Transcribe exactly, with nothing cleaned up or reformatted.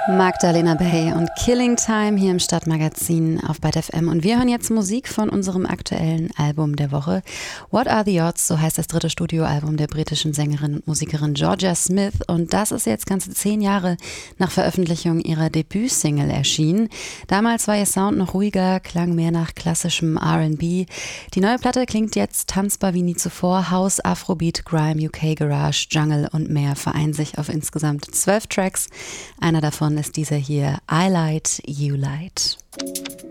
Magdalena Bay und Killing Time hier im Stadtmagazin auf Byte F M. Und wir hören jetzt Musik von unserem aktuellen Album der Woche. What Are the Odds? So heißt das dritte Studioalbum der britischen Sängerin und Musikerin Jorja Smith. Und das ist jetzt ganze zehn Jahre nach Veröffentlichung ihrer Debütsingle erschienen. Damals war ihr Sound noch ruhiger, klang mehr nach klassischem R and B. Die neue Platte klingt jetzt tanzbar wie nie zuvor. House, Afrobeat, Grime, U K Garage, Jungle und mehr vereinen sich auf insgesamt zwölf Tracks. Einer davon ist dieser hier, I Light, You Light.